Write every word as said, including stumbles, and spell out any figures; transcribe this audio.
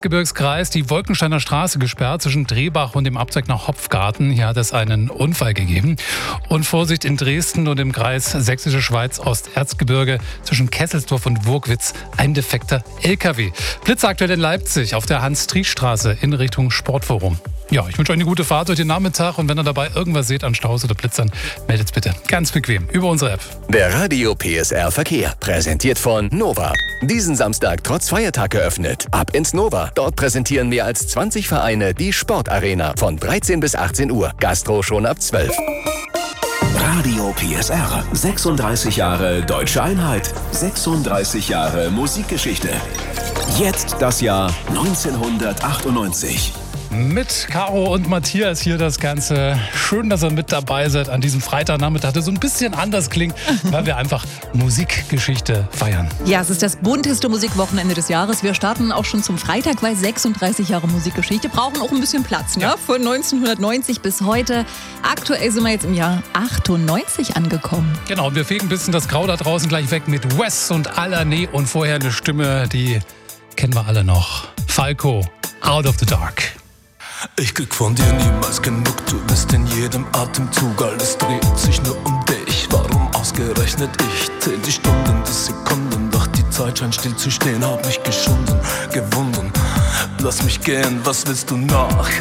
Gebirgskreis die Wolkensteiner Straße gesperrt zwischen Drehbach und dem Abzweig nach Hopfgarten. Hier hat es einen Unfall gegeben. Und Vorsicht in Dresden und im Kreis Sächsische Schweiz Osterzgebirge zwischen Kesselsdorf und Wurkwitz ein defekter L K W. Blitz aktuell in Leipzig auf der Hans-Triesch-Straße in Richtung Sportforum. Ja, ich wünsche euch eine gute Fahrt durch den Nachmittag und wenn ihr dabei irgendwas seht an Staus oder Blitzern, meldet bitte ganz bequem über unsere App. Der Radio P S R Verkehr, präsentiert von Nova. Diesen Samstag trotz Feiertag geöffnet. Ab ins Nova. Dort präsentieren mehr als zwanzig Vereine die Sportarena von dreizehn bis achtzehn Uhr. Gastro schon ab zwölf. Radio P S R. sechsunddreißig Jahre Deutsche Einheit. sechsunddreißig Jahre Musikgeschichte. Jetzt das Jahr neunzehnhundertachtundneunzig. Mit Caro und Matthias hier das Ganze. Schön, dass ihr mit dabei seid an diesem Freitagnachmittag, der so ein bisschen anders klingt, weil wir einfach Musikgeschichte feiern. Ja, es ist das bunteste Musikwochenende des Jahres. Wir starten auch schon zum Freitag, weil sechsunddreißig Jahre Musikgeschichte brauchen auch ein bisschen Platz. Ne? Ja. Von neunzehnhundertneunzig bis heute. Aktuell sind wir jetzt im Jahr achtundneunzig angekommen. Genau, und wir fegen ein bisschen das Grau da draußen gleich weg mit Wes und Alané und vorher eine Stimme, die kennen wir alle noch. Falco, Out of the Dark. Ich krieg von dir niemals genug, du bist in jedem Atemzug, alles dreht sich nur um dich. Warum ausgerechnet ich? Zähl die Stunden, die Sekunden, doch die Zeit scheint still zu stehen, hab mich geschunden, gewunden. Lass mich gehen, was willst du noch?